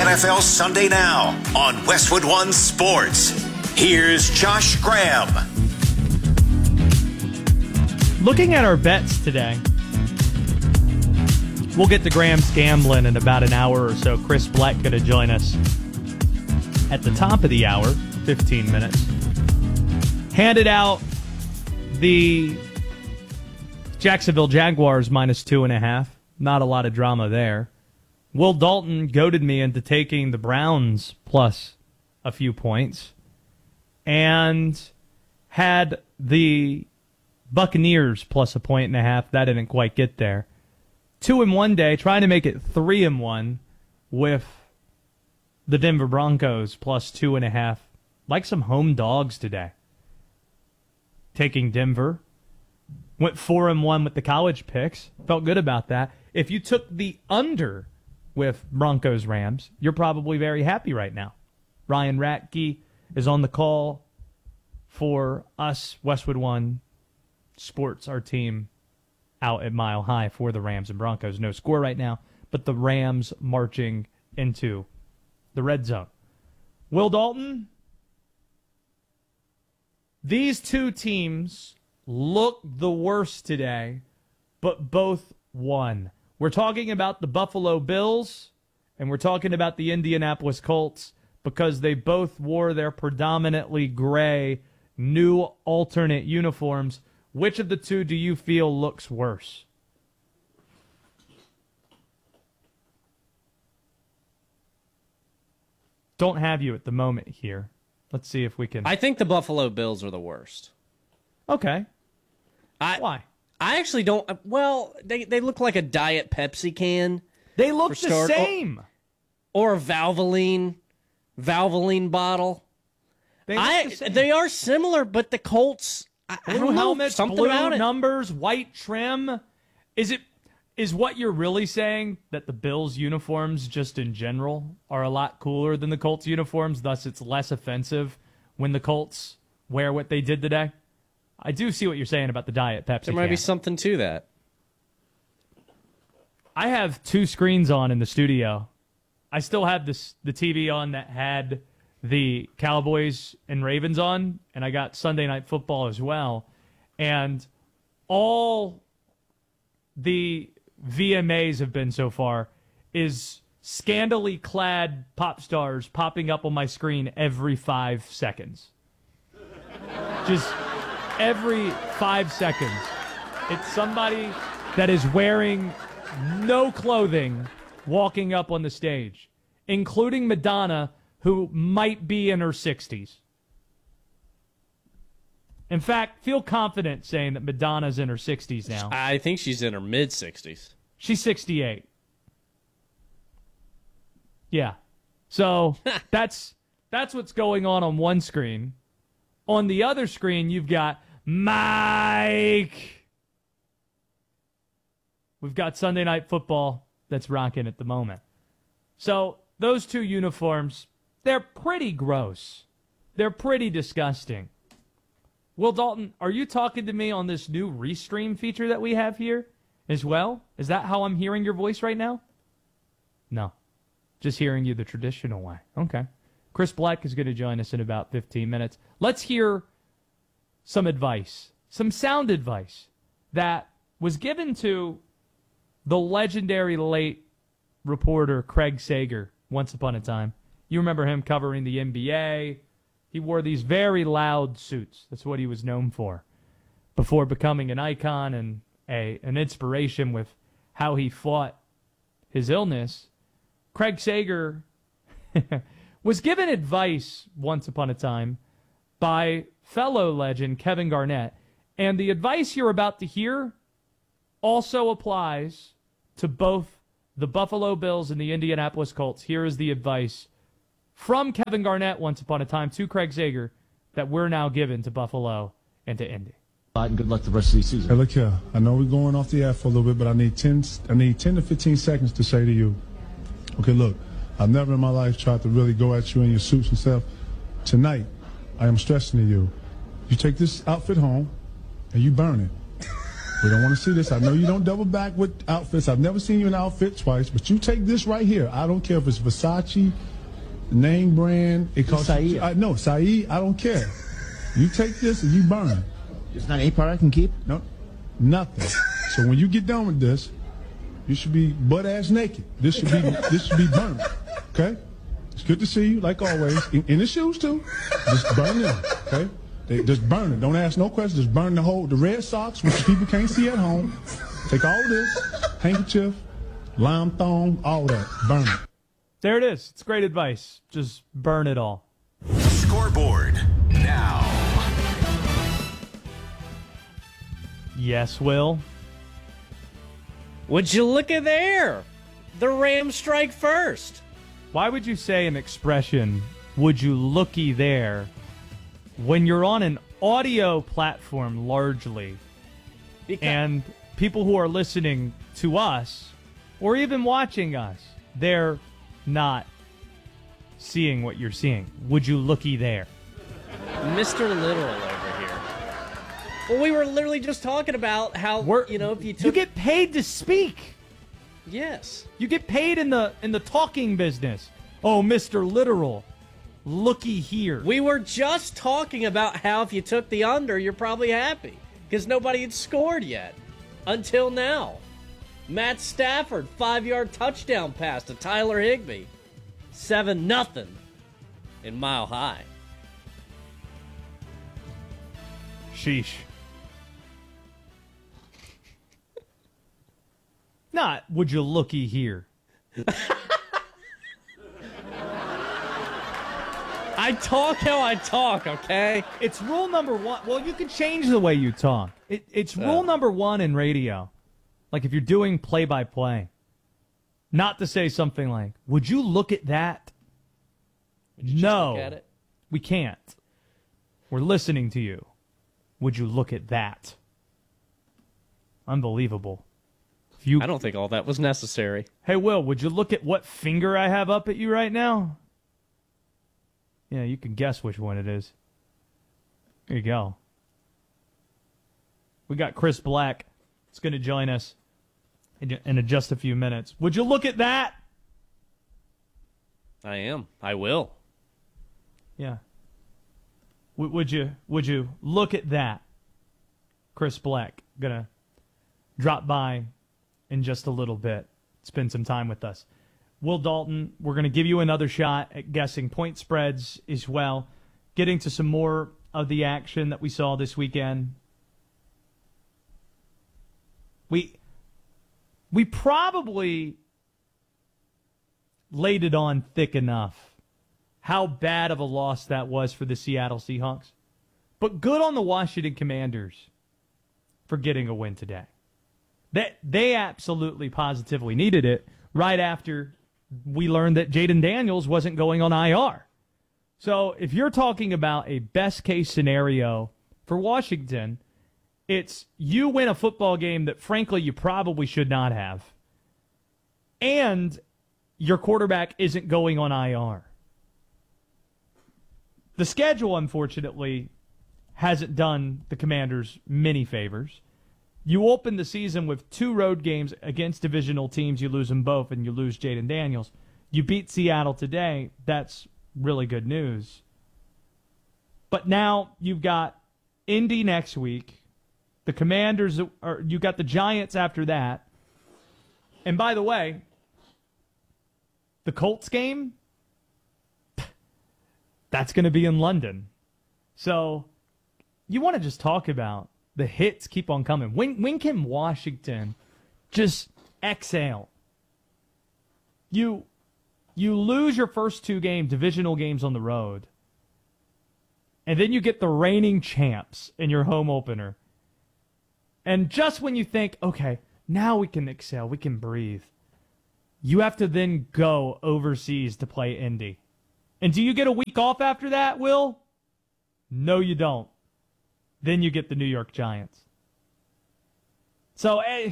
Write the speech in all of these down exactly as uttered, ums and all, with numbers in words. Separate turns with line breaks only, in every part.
N F L Sunday Now on Westwood One Sports. Here's Josh Graham.
Looking at our bets today, we'll get to Graham's Gambling in about an hour or so. Chris Black going to join us at the top of the hour, fifteen minutes. Handed out the Jacksonville Jaguars minus two and a half. Not a lot of drama there. Will Dalton goaded me into taking the Browns plus a few points and had the Buccaneers plus a point and a half. That didn't quite get there. Two in one day, trying to make it three in one with the Denver Broncos plus two and a half. Like some home dogs today. Taking Denver. Went four and one with the college picks. Felt good about that. If you took the under with Broncos Rams, you're probably very happy right now. Ryan Ratke is on the call for us, Westwood One Sports, our team out at Mile High for the Rams and Broncos. No score right now, but the Rams marching into the red zone. Will Dalton, these two teams look the worst today, but both won. We're talking about the Buffalo Bills, and we're talking about the Indianapolis Colts because they both wore their predominantly gray, new alternate uniforms. Which of the two do you feel looks worse? Don't have you at the moment here. Let's see if we can...
I think the Buffalo Bills are the worst.
Okay.
I,
Why?
I actually don't... Well, they, they look like a Diet Pepsi can.
They look the
start,
same.
Or, or a Valvoline, Valvoline bottle.
They, look
I,
the same.
They are similar, but the Colts... I, I
Blue
don't know,
helmets,
something
blue
about it.
numbers, white trim. Is it is what you're really saying that the Bills uniforms just in general are a lot cooler than the Colts uniforms, thus it's less offensive when the Colts wear what they did today? I do see what you're saying about the Diet Pepsi.
There might
can.
be something to that.
I have two screens on in the studio. I still have this the T V on that had the Cowboys and Ravens on, and I got Sunday Night Football as well. And all the V M As have been so far is scandally clad pop stars popping up on my screen every five seconds. Just every five seconds. It's somebody that is wearing no clothing walking up on the stage, including Madonna, who might be in her sixties. In fact, feel confident saying that Madonna's in her sixties now.
I think she's in her mid-sixties.
She's sixty-eight. Yeah. So that's that's what's going on on one screen. On the other screen, you've got Mike. We've got Sunday Night Football that's rocking at the moment. So those two uniforms, they're pretty gross. They're pretty disgusting. Will Dalton, are you talking to me on this new Restream feature that we have here as well? Is that how I'm hearing your voice right now? No. Just hearing you the traditional way. Okay. Chris Black is going to join us in about fifteen minutes. Let's hear some advice, some sound advice that was given to the legendary late reporter Craig Sager once upon a time. You remember him covering the N B A. He wore these very loud suits. That's what he was known for before becoming an icon and a an inspiration with how he fought his illness. Craig Sager was given advice once upon a time by fellow legend Kevin Garnett. And the advice you're about to hear also applies to both the Buffalo Bills and the Indianapolis Colts. Here is the advice from Kevin Garnett once upon a time to Craig Sager that we're now given to Buffalo and to Indy.
And good luck the rest of the season.
Hey, look here. I know we're going off the air for a little bit, but I need ten. I need ten to fifteen seconds to say to you. Okay, look. I've never in my life tried to really go at you in your suits and stuff. Tonight, I am stressing to you. You take this outfit home and you burn it. We don't want to see this. I know you don't double back with outfits. I've never seen you in an outfit twice, but you take this right here. I don't care if it's Versace, name brand. It costs
Saeed.
you, I, no, Saeed, I don't care. You take this and you burn.
It's not any part I can keep?
No, nothing. So when you get done with this, you should be butt ass naked. This should be this should be burnt. Okay? It's good to see you, like always. In, in the shoes too. Just burn them. Okay? They, just burn it. Don't ask no questions. Just burn the whole the red socks, which people can't see at home. Take all this, handkerchief, lime thong, all that. Burn it.
There it is. It's great advice. Just burn it all.
Scoreboard now.
Yes, Will.
Would you look at there? The Rams strike first.
Why would you say an expression, would you looky there, when you're on an audio platform largely,
Because
and people who are listening to us, or even watching us, they're not seeing what you're seeing? Would you looky there?
Mister Literal over here. Well, we were literally just talking about how,
We're,
you know, if you took...
You get paid to speak.
Yes.
You get paid in the in the talking business. Oh, Mister Literal, looky here.
We were just talking about how if you took the under, you're probably happy. Because nobody had scored yet. Until now. Matt Stafford, five-yard touchdown pass to Tyler Higbee. seven nothing in Mile High.
Sheesh. Not, would you looky here?
I talk how I talk, okay?
It's rule number one. Well, you can change the way you talk. It, it's rule
Uh.
number one in radio. Like if you're doing play-by-play. Not to say something like, would you look at that?
Would you just
No.
look at it?
We can't. We're listening to you. Would you look at that? Unbelievable. If you,
I don't think all that was necessary.
hey, Will, would you look at what finger I have up at you right now? Yeah, you can guess which one it is. There you go. We got Chris Black. It's going to join us in, in just a few minutes. Would you look at that?
I am. I will.
Yeah. W- would you Would you look at that? Chris Black gonna drop by in just a little bit. Spend some time with us. Will Dalton, we're gonna give you another shot at guessing point spreads as well. Getting to some more of the action that we saw this weekend. We we probably laid it on thick enough how bad of a loss that was for the Seattle Seahawks. But good on the Washington Commanders for getting a win today. They, they absolutely positively needed it right after we learned that Jaden Daniels wasn't going on I R. So if you're talking about a best-case scenario for Washington, it's you win a football game that, frankly, you probably should not have, and your quarterback isn't going on I R. The schedule, unfortunately, hasn't done the Commanders many favors. You open the season with two road games against divisional teams. You lose them both, and you lose Jaden Daniels. You beat Seattle today. That's really good news. But now you've got Indy next week. The Commanders, or you got the Giants after that. And by the way, the Colts game, that's going to be in London. So you want to just talk about the hits keep on coming. When when can Washington just exhale? You you lose your first two games, divisional games on the road, and then you get the reigning champs in your home opener. And just when you think, okay, now we can exhale, we can breathe, you have to then go overseas to play Indy. And do you get a week off after that, Will? No, you don't. Then you get the New York Giants. So, eh.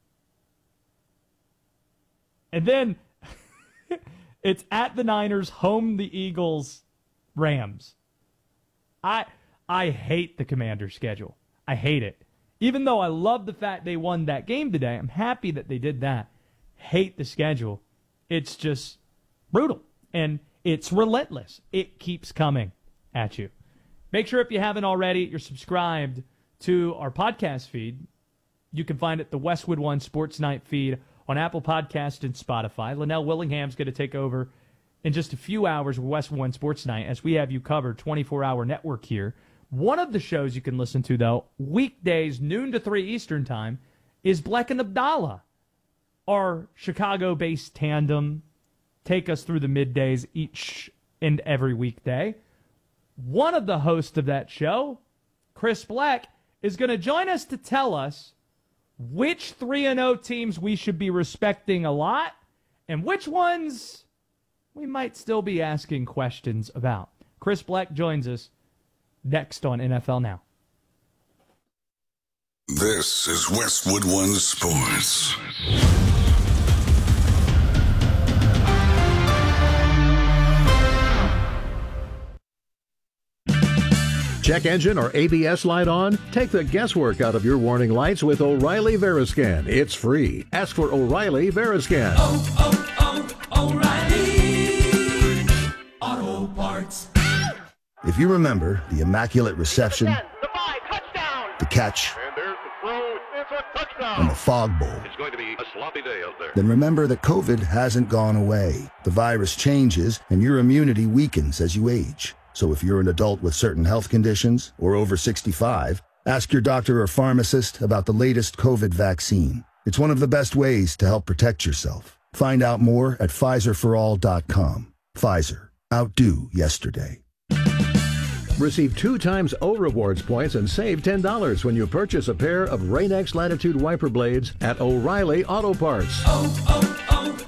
And then it's at the Niners, home the Eagles, Rams. I I hate the Commander's schedule. I hate it. Even though I love the fact they won that game today, I'm happy that they did that. Hate the schedule. It's just brutal, and it's relentless. It keeps coming at you. Make sure if you haven't already, you're subscribed to our podcast feed. You can find it the Westwood One Sports Night feed on Apple Podcast and Spotify. Linnell Willingham's going to take over in just a few hours with Westwood One Sports Night as we have you covered twenty-four hour network here. One of the shows you can listen to, though, weekdays, noon to three Eastern Time, is Bleck and Abdallah, our Chicago-based tandem. Take us through the middays each and every weekday. One of the hosts of that show, Chris Bleck, is going to join us to tell us which three and oh teams we should be respecting a lot and which ones we might still be asking questions about. Chris Bleck joins us next on N F L Now.
This is Westwood One Sports.
Check engine or A B S light on? Take the guesswork out of your warning lights with O'Reilly Veriscan. It's free. Ask for O'Reilly Veriscan.
Oh, oh, oh, O'Reilly Auto Parts.
If you remember the immaculate reception,
the five, touchdown.
the catch,
And there's the throw. It's a touchdown.
and the fog bowl,
It's going to be a sloppy day out there.
then remember that COVID hasn't gone away. The virus changes, and your immunity weakens as you age. So if you're an adult with certain health conditions or over sixty-five, ask your doctor or pharmacist about the latest COVID vaccine. It's one of the best ways to help protect yourself. Find out more at Pfizer for all dot com. Pfizer. Outdo yesterday.
Receive two times O Rewards points and save ten dollars when you purchase a pair of Rain-X Latitude wiper blades at O'Reilly Auto Parts.
Oh,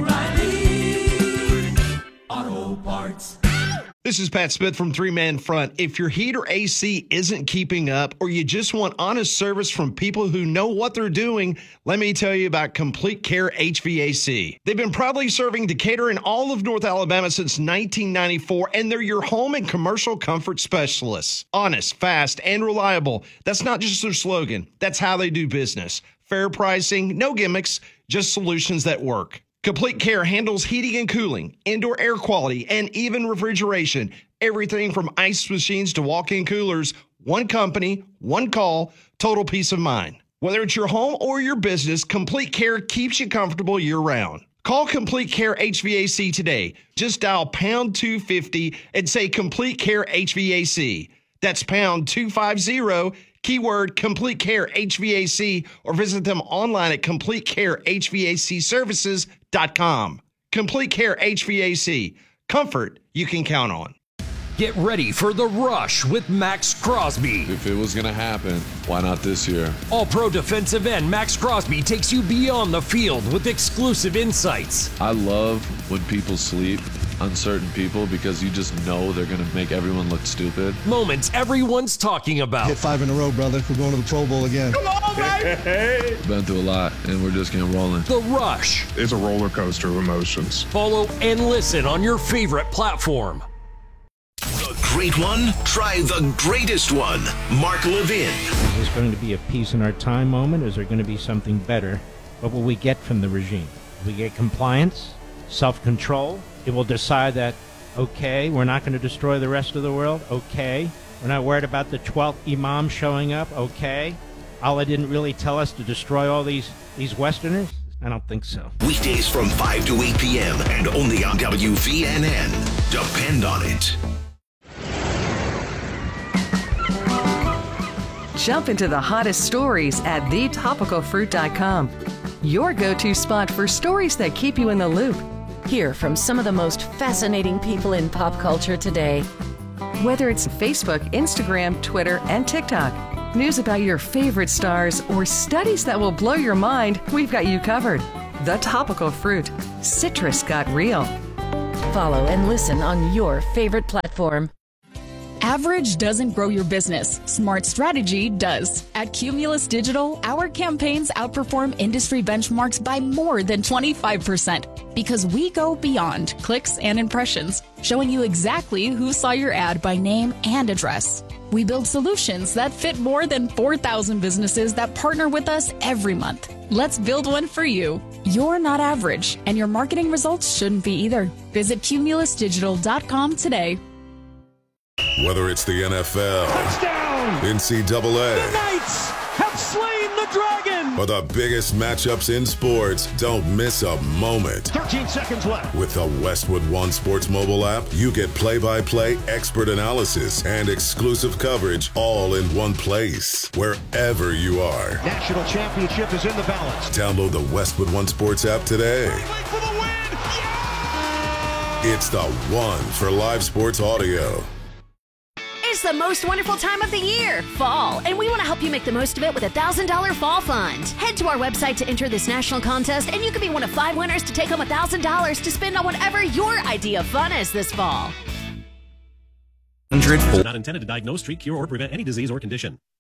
oh, oh, O'Reilly Auto Parts.
This is Pat Smith from Three Man Front. If your heat or A C isn't keeping up, or you just want honest service from people who know what they're doing, let me tell you about Complete Care H V A C. They've been proudly serving Decatur and all of North Alabama since nineteen ninety-four, and they're your home and commercial comfort specialists. Honest, fast, and reliable. That's not just their slogan. That's how they do business. Fair pricing, no gimmicks, just solutions that work. Complete Care handles heating and cooling, indoor air quality, and even refrigeration. Everything from ice machines to walk-in coolers. One company, one call, total peace of mind. Whether it's your home or your business, Complete Care keeps you comfortable year-round. Call Complete Care H V A C today. Just dial pound two fifty and say Complete Care H V A C. That's pound two fifty, keyword Complete Care H V A C, or visit them online at complete care h v a c services dot com. Complete Care H V A C. Comfort you can count on.
Get ready for The Rush with Max Crosby.
If it was going to happen, why not this year?
All-pro defensive end Max Crosby takes you beyond the field with exclusive insights.
I love when people sleep, uncertain people, because you just know they're going to make everyone look stupid.
Moments everyone's talking about.
Hit five in a row, brother. We're going to the Pro Bowl again.
Come on, baby!
Been through a lot, and we're just getting rolling.
The Rush.
It's a roller coaster of emotions.
Follow and listen on your favorite platform.
The great one? Try the greatest one. Mark Levin.
Is this going to be a peace in our time moment, or is there going to be something better? What will we get from the regime? Will we get compliance, self-control? It will decide that, okay, we're not going to destroy the rest of the world. Okay. We're not worried about the twelfth imam showing up. Okay. Allah didn't really tell us to destroy all these, these Westerners? I don't think so.
Weekdays from five to eight p.m. and only on W V N N. Depend on it.
Jump into the hottest stories at the topical fruit dot com. Your go-to spot for stories that keep you in the loop.
Hear from some of the most fascinating people in pop culture today.
Whether it's Facebook, Instagram, Twitter, and TikTok, news about your favorite stars, or studies that will blow your mind, we've got you covered. The Topical Fruit. Citrus got real.
Follow and listen on your favorite platform.
Average doesn't grow your business. Smart strategy does. At Cumulus Digital, our campaigns outperform industry benchmarks by more than twenty-five percent because we go beyond clicks and impressions, showing you exactly who saw your ad by name and address. We build solutions that fit more than four thousand businesses that partner with us every month. Let's build one for you. You're not average, and your marketing results shouldn't be either. Visit cumulus digital dot com today.
Whether it's the N F L,
touchdown,
N C double A,
the Knights have slain the dragon,
or the biggest matchups in sports, don't miss a moment.
thirteen seconds left.
With the Westwood One Sports mobile app, you get play-by-play expert analysis and exclusive coverage all in one place, wherever you are.
National championship is in the balance.
Download the Westwood One Sports app today.
For the win. Yeah!
It's the one for live sports audio.
It's the most wonderful time of the year, fall, and we want to help you make the most of it with a one thousand dollars fall fund. Head to our website to enter this national contest, and you could be one of five winners to take home one thousand dollars to spend on whatever your idea of fun is this fall.
Not intended to diagnose, treat, cure, or prevent any disease or condition.